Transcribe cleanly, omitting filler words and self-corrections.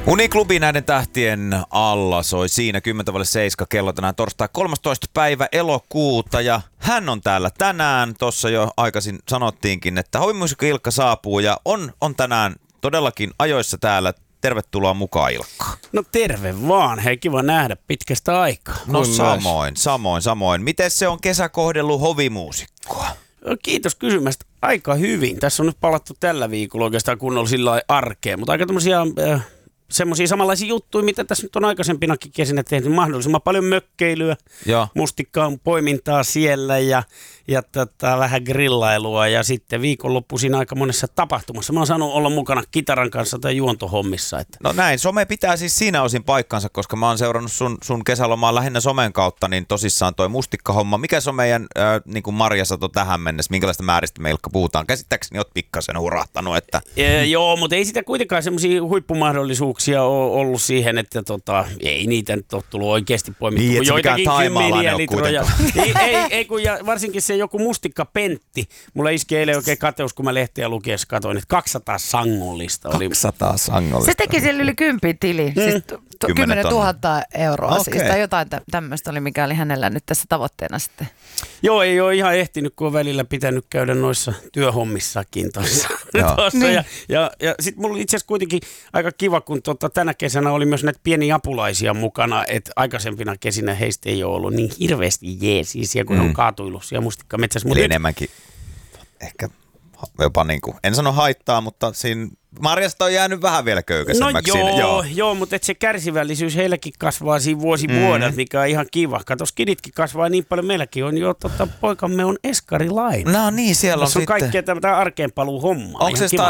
Uniklubi näiden tähtien alla soi siinä 10:07 kello tänään torstai 13. päivä elokuuta ja hän on täällä tänään. Tuossa jo aikaisin sanottiinkin, että Hovimuusikko Ilkka saapuu ja on tänään todellakin ajoissa täällä. Tervetuloa mukaan, Ilkka. No terve vaan, hei, kiva nähdä pitkästä aikaa. No samoin. Miten se on kesä kohdellut hovimuusikkoa? Kiitos kysymästä. Aika hyvin. Tässä on nyt palattu tällä viikolla oikeastaan kunnolla sillä lailla arkeen, mutta aika tämmöisiä semmoisia samanlaisia juttuja, mitä tässä nyt on aikaisempinakin kesinä tehty. Mahdollisimman paljon mökkeilyä, mustikkaan poimintaa siellä ja vähän grillailua ja sitten viikonloppuisin aika monessa tapahtumassa. Mä oon saanut olla mukana kitaran kanssa tai juontohommissa. Että. No näin, some pitää siis siinä osin paikkansa, koska mä oon seurannut sun kesälomaa lähinnä somen kautta, niin tosissaan toi mustikkahomma. Mikä se on meidän niin kuin marjasato tähän mennessä? Minkälaista määristä me, Ilkka, puhutaan? Käsittääkseni oot pikkasen hurahtanut, että. Joo, mutta ei sitä kuitenkaan semmoisia huippumahdollisuuksia ole ollut siihen, että ei niitä nyt ole tullut oikeasti poimittua. Niin, joitakin kymmeniä litroja. Ei kun ja varsinkin se joku mustikkapentti. Mulla iski eilen oikein kateus, kun mä lehtiä lukiessa katsoin, että 200 sangollista oli. 200 sangollista. Se teki siellä yli 10 tili, siis 10 000 euroa. Okay. Siis, tai jotain tämmöistä oli, mikä oli hänellä nyt tässä tavoitteena sitten. Joo, ei ole ihan ehtinyt, kun on välillä pitänyt käydä noissa työhommissakin tuossa. Niin. Ja sitten mulla oli itse asiassa kuitenkin aika kiva, kun tänä kesänä oli myös näitä pieniä apulaisia mukana, että aikaisempina kesinä heistä ei ole ollut niin hirveästi jeesiisiä, kun on kaatuillut siellä mustikkametsässä. Eli enemmänkin jopa niin kuin, en sano haittaa, mutta siinä marjasta on jäänyt vähän vielä köykäisemmäksi. No joo, mutta se kärsivällisyys heilläkin kasvaa siinä vuodelta, mikä on ihan kiva. Kato, skiditkin kasvaa niin paljon, meilläkin on jo, poikamme on eskarilainen. No niin, siellä on sitten. sitten. Kaikkea tämmöistä arkeenpaluu hommaa. Onko se